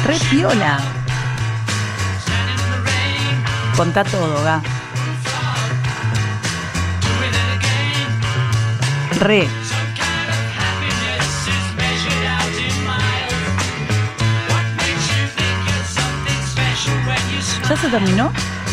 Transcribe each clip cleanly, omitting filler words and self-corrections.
Re piola. Contá todo, Ga. Re. ¿Ya se terminó?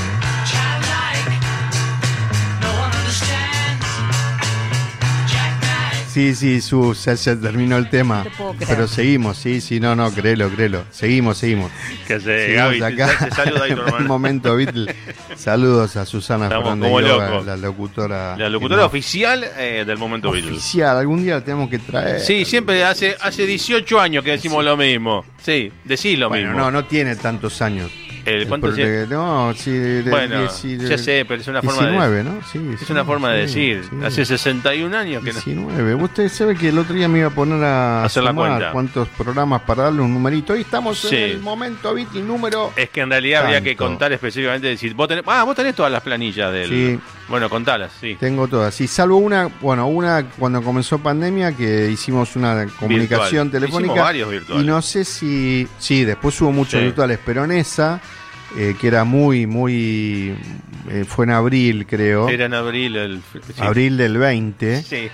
Sí, ya se terminó el tema. No te puedo creer. Pero seguimos, no, créelo. Seguimos. Que se Gaby, acá. te saluda ahí tu El hermano. momento Beatle. Saludos a Susana Estamos Fernández como Quiroga, locos. la locutora. La locutora oficial del momento Beatles. oficial. Algún día la tenemos que traer. Sí, siempre hace 18 años que decimos lo mismo. Sí, decís lo Bueno, mismo. no tiene tantos años. ¿Cuánto tiene? No, sí, Bueno, ya sé, pero es una forma 19, de... ¿no? Sí, Es una forma de decir. sí. Hace 61 años que no... 19. Usted sabe que el otro día me iba a poner a Hacer la sumar cuenta. cuántos programas para darle un numerito. Hoy estamos Sí. en el momento Beatle número. Es que en realidad habría que Tanto. contar específicamente, decir, vos tenés todas las planillas del... Sí. Bueno, contalas, sí. Tengo todas, sí, salvo una cuando comenzó pandemia que hicimos una comunicación Virtual. telefónica. Hicimos varios virtuales. Y no sé si, sí, después hubo muchos Sí. virtuales, pero en esa, que era muy, fue en abril creo, Era en abril sí. abril del 20, Sí.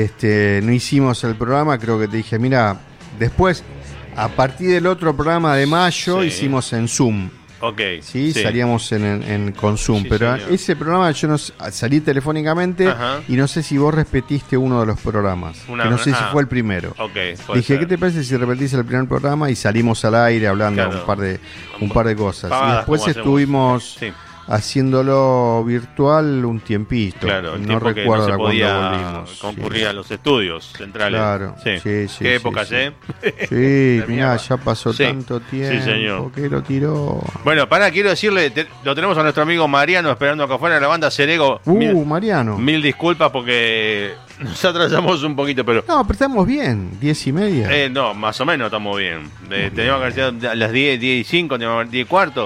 no hicimos el programa, creo que te dije, mira, después, a partir del otro programa de mayo, Sí. hicimos en Zoom. Ok. Sí, salíamos con Zoom, Sí, pero señor. ese programa yo no salí telefónicamente. Ajá. Y no sé si vos repetiste uno de los programas, que no sé si fue el primero. Ok, puede Dije, ser. ¿qué te parece si repetís el primer programa y salimos al aire hablando Claro. un par de cosas? Pavadas, Y después como hacemos. estuvimos Sí. haciéndolo virtual un tiempito. Claro, el no tiempo que recuerdo no se a cuándo podía volvimos. concurrir a los estudios centrales. Claro, sí, Qué sí, épocas, sí. ¿eh? Sí, La mirá, mierda. ya pasó Sí, tanto tiempo. sí, señor. Que lo tiró. Bueno, quiero decirle, lo tenemos a nuestro amigo Mariano esperando acá afuera de la banda Cerego. Mariano. Mil disculpas porque nos atrasamos un poquito, pero... No, pero estamos bien, 10:30. No, más o menos estamos bien. Teníamos que hacer a las 10:05, teníamos 10:15,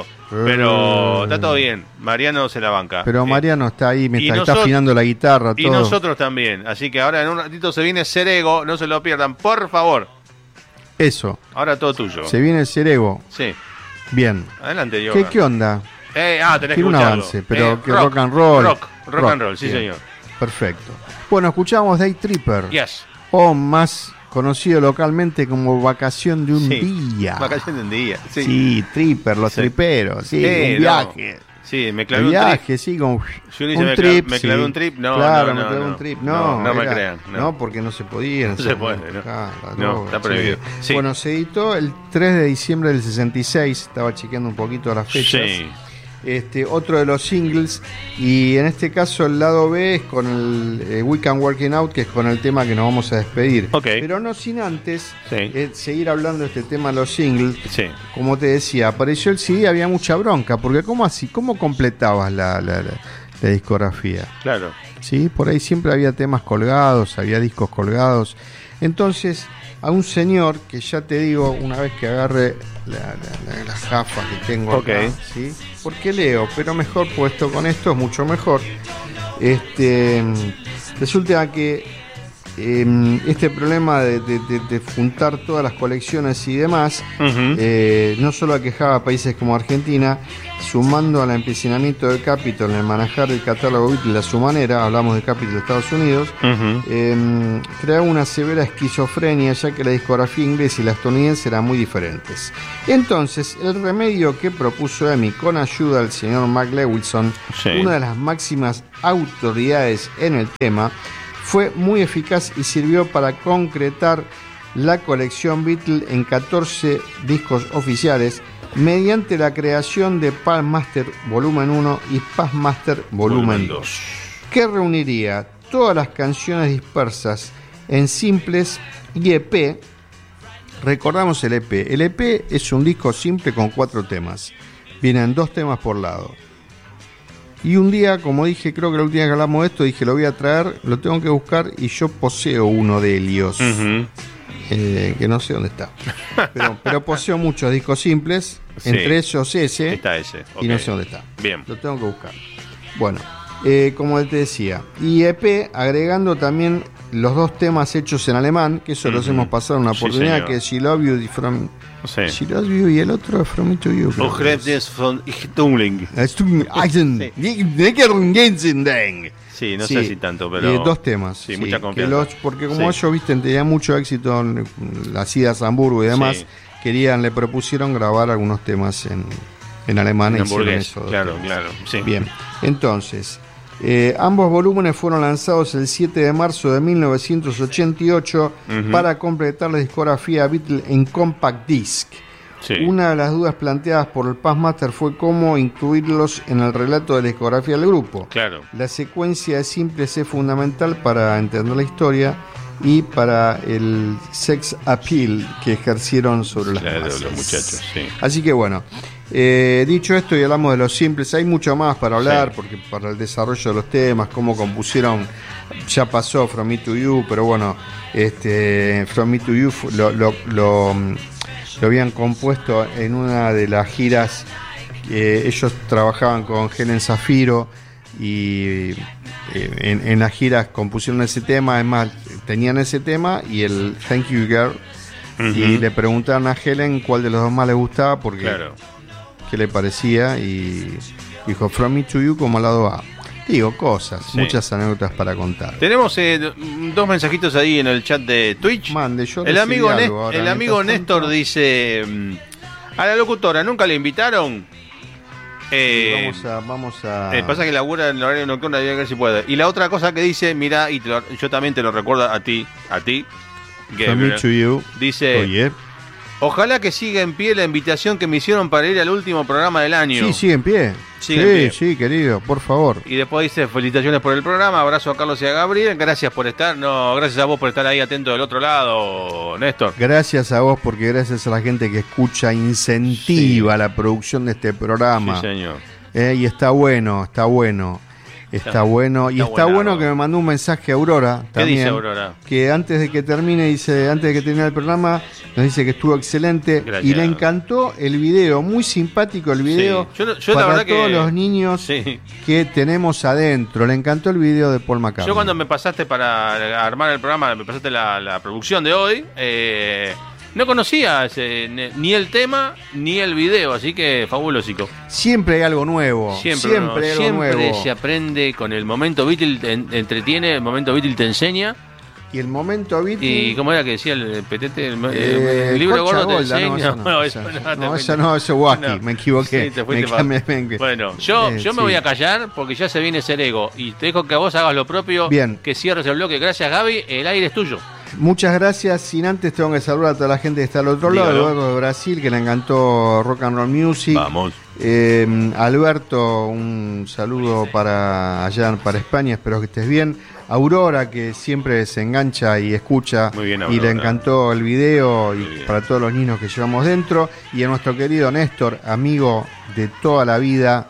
pero está todo bien. Mariano se la banca. Pero Mariano está ahí, y está afinando la guitarra, todo. Y nosotros también. Así que ahora en un ratito se viene Cerego, no se lo pierdan, por favor. Eso, Ahora todo tuyo. se viene el Cerego. Sí. Bien. Adelante, Diogo. ¿Qué onda? Tenés que Tiene un escucharlo. avance, pero que rock and roll. Rock and roll, sí, bien. señor. Perfecto. Bueno, escuchamos Day Tripper. Yes. O más conocido localmente como Vacación de un Sí. Día. Vacación de un día. Sí. Sí, Tripper, los Sí. triperos. Sí, un no. viaje. Sí, me Un clavé un trip. viaje, sí, con Si uno dice un me trip. me clavé sí. un trip, no, claro, no, me clavé no. un trip. No, no me era- crean, no. No, porque no se podía. No se puede, ¿no? Claro, No, droga, está prohibido. Sí. Bueno, se editó el 3 de diciembre del 66. Estaba chequeando un poquito las fechas. Sí. Otro de los singles, y en este caso el lado B es con el We Can Working Out, que es con el tema que nos vamos a despedir. Ok. Pero no sin antes Sí. seguir hablando de este tema de los singles. Sí. Como te decía, apareció el CD, había mucha bronca, porque ¿cómo completabas la discografía? Claro. ¿Sí? Por ahí siempre había temas colgados, había discos colgados. Entonces, a un señor que ya te digo, una vez que agarre las gafas que tengo acá, Ok. ¿sí? Porque leo, pero mejor puesto con esto es mucho mejor. Resulta que este problema de juntar todas las colecciones y demás, no solo aquejaba a países como Argentina, sumando al empecinamiento del Capitol en el manejar el catálogo Beatles a su manera, hablamos de Capitol de Estados Unidos, creaba una severa esquizofrenia, ya que la discografía inglesa y la estadounidense eran muy diferentes. Entonces, el remedio que propuso EMI, con ayuda del señor Mark Lewison, Sí. una de las máximas autoridades en el tema, fue muy eficaz y sirvió para concretar la colección Beatle en 14 discos oficiales mediante la creación de Palm Master Volumen 1 y Palm Master Volumen 2, que reuniría todas las canciones dispersas en simples y EP. Recordamos el EP. El EP es un disco simple con 4 temas. Vienen 2 temas por lado. Y un día, como dije, creo que la última vez que hablamos de esto, dije, lo voy a traer, lo tengo que buscar, y yo poseo uno de ellos, que no sé dónde está. Pero poseo muchos discos simples, Sí. entre esos ese, Está ese. y no ok. sé dónde está. Bien. Lo tengo que buscar. Bueno, como te decía, y EP agregando también los dos temas hechos en alemán, que eso los hemos pasado en una Sí, oportunidad, señor. que es She Love You y From Sí. She Love You y el otro es From Me to You. creo que es. Ogrebdes von Ichtumling. Sí, no sé si tanto, pero... dos temas. Sí, mucha confianza. Porque como Sí. ellos, viste, tenían mucho éxito en las idas a Hamburgo y demás, Sí. le propusieron grabar algunos temas en alemán En y hicieron hamburgués, eso. claro, claro. Sí. Bien, entonces, ambos volúmenes fueron lanzados el 7 de marzo de 1988 para completar la discografía Beatles en Compact Disc. Sí. Una de las dudas planteadas por el Passmaster fue cómo incluirlos en el relato de la discografía del grupo. Claro. La secuencia de simples es fundamental para entender la historia y para el sex appeal que ejercieron sobre las Claro, masas. los muchachos, sí. Así que bueno, dicho esto y hablamos de los simples, hay mucho más para hablar, Sí. porque para el desarrollo de los temas, cómo compusieron, ya pasó From Me to You, pero bueno, From Me to You lo habían compuesto en una de las giras. Ellos trabajaban con Helen Zafiro y en las giras compusieron ese tema. Además, tenían ese tema y el Thank You Girl. Y le preguntaron a Helen cuál de los dos más le gustaba, porque Claro. qué le parecía, y dijo From Me to You como lado A. Digo, cosas, Sí. muchas anécdotas para contar. Tenemos dos mensajitos ahí en el chat de Twitch. Mande, yo El recibí amigo, algo ahora, el amigo mientras Néstor tanto. dice: a la locutora, ¿nunca le invitaron? Vamos a Pasa que labura en el horario nocturno, hay que ver si puede. Y la otra cosa que dice, mirá, y yo también te lo recuerdo a ti, From Me Gabriel, to You. dice: Oye, ojalá que siga en pie la invitación que me hicieron para ir al último programa del año. sí, sigue en pie. Sigue en pie. Sí, querido, por favor. Y después dice: felicitaciones por el programa, abrazo a Carlos y a Gabriel, gracias por estar, gracias a vos por estar ahí atento del otro lado, Néstor. Gracias a vos, porque gracias a la gente que escucha incentiva la producción de este programa. Sí, señor. Y está bueno, está bueno. Está bueno. Y está bueno buenardo. que me mandó un mensaje a Aurora ¿Qué también. dice Aurora? Que antes de que termine, antes de que termine el programa, nos dice que estuvo excelente. Gracias. Y le encantó el video, muy simpático el video. Sí. Yo la para verdad todos que- los niños Sí. que tenemos adentro. Le encantó el video de Paul McCartney. Yo cuando me pasaste para armar el programa, me pasaste la producción de hoy, no conocía ni el tema ni el video, así que fabuloso. Siempre hay algo nuevo. Siempre hay algo nuevo. se aprende con el momento Beatle, te entretiene, el momento Beatle te enseña. Y el momento Beatle. ¿Y cómo era que decía el petete? El libro Concha gordo te Golda, enseña. no, esa no, eso es Wacky, No. me equivoqué. Sí, te fuiste para- me- Bueno, yo sí. me voy a callar porque ya se viene ser ego y te dejo que a vos hagas lo propio. Bien. Que cierres el bloque. Gracias, Gaby. El aire es tuyo. Muchas gracias. Sin antes tengo que saludar a toda la gente que está al otro lado, Dígalo. luego de Brasil, que le encantó Rock and Roll Music. Vamos. Alberto, un saludo para España, espero que estés bien. Aurora, que siempre se engancha y escucha, Muy bien, y Aurora. le encantó el video, y Muy bien. para todos los niños que llevamos dentro, y a nuestro querido Néstor, amigo de toda la vida,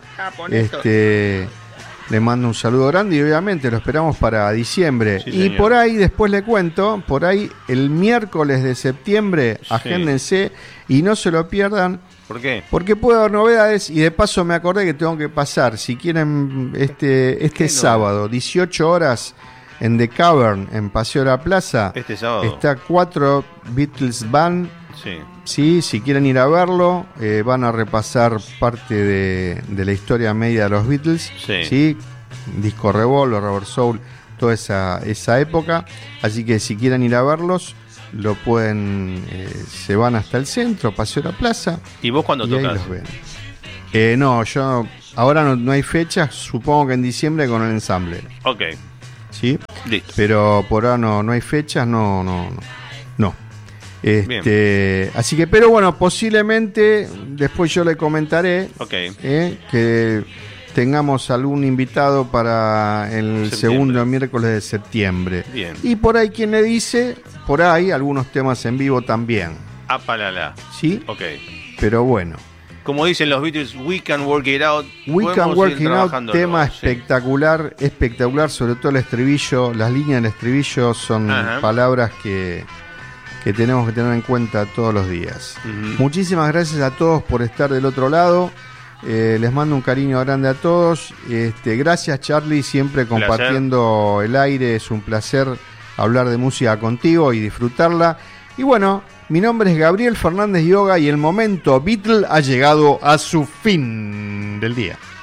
le mando un saludo grande y obviamente lo esperamos para diciembre. Sí, y señor. por ahí, después le cuento, por ahí el miércoles de septiembre, Sí. agéndense y no se lo pierdan, ¿Por qué? porque puede haber novedades. Y de paso me acordé que tengo que pasar, si quieren, este ¿Qué sábado, 18 horas, en The Cavern, en Paseo de la Plaza, Este sábado. está 4 Beatles Band. Sí. Sí, si quieren ir a verlo, van a repasar parte de la historia media de los Beatles. Sí. Disco Revolver, Rubber Soul, toda esa época. Así que si quieren ir a verlos, lo pueden, se van hasta el centro, Paseo de la Plaza, ¿Y vos cuándo y ahí tocas? los ven. No, yo ahora no hay fechas, supongo que en diciembre con el ensamble. Ok, ¿Sí? listo. Pero por ahora no hay fechas, no. Así que, pero bueno, posiblemente después yo le comentaré Ok. que tengamos algún invitado para el Septiembre. segundo miércoles de septiembre. Bien. Y por ahí, quien le dice, por ahí algunos temas en vivo también. Apalala. ¿Sí? Ok. Pero bueno. Como dicen los Beatles, we can work it out. We Podemos Can ir Work It Out, trabajándolo, tema sí. espectacular, sobre todo el estribillo, las líneas del estribillo son Ajá. palabras que tenemos que tener en cuenta todos los días. Ujú. Muchísimas gracias a todos por estar del otro lado. Les mando un cariño grande a todos. Gracias, Charlie, siempre compartiendo el aire. Es un placer hablar de música contigo y disfrutarla. Y bueno, mi nombre es Gabriel Fernández Yoga y el momento Beatle ha llegado a su fin del día.